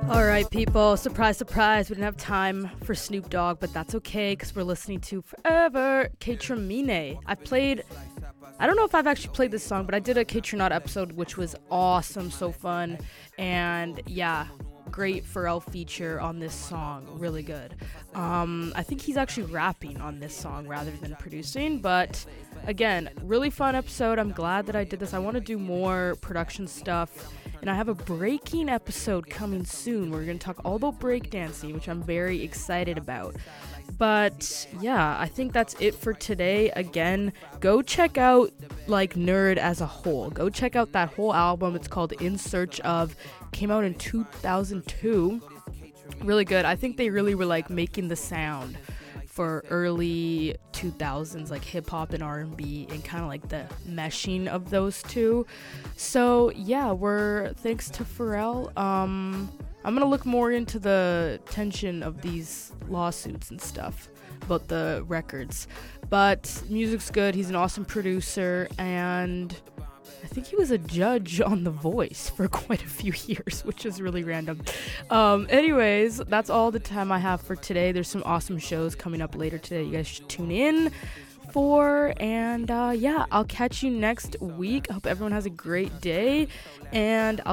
All right, people. Surprise, surprise. We didn't have time for Snoop Dogg, but that's okay because we're listening to Forever K-Tramine. I don't know if I've actually played this song, but I did a K-Tronaut episode, which was awesome, so fun. And yeah, great Pharrell feature on this song. Really good. I think he's actually rapping on this song rather than producing, but again, really fun episode. I'm glad that I did this. I want to do more production stuff. And I have a breaking episode coming soon. We're going to talk all about breakdancing, which I'm very excited about. But yeah, I think that's it for today. Again, go check out Nerd as a whole. Go check out that whole album. It's called In Search Of. Came out in 2002. Really good. I think they really were making the sound for early 2000s hip hop and R&B and kind of the meshing of those two. So yeah, thanks to Pharrell. I'm gonna look more into the tension of these lawsuits and stuff about the records, but music's good. He's an awesome producer, and I think he was a judge on The Voice for quite a few years, which is really random. Anyways, that's all the time I have for today. There's some awesome shows coming up later today. You guys should tune in for. And yeah, I'll catch you next week. I hope everyone has a great day, and I'll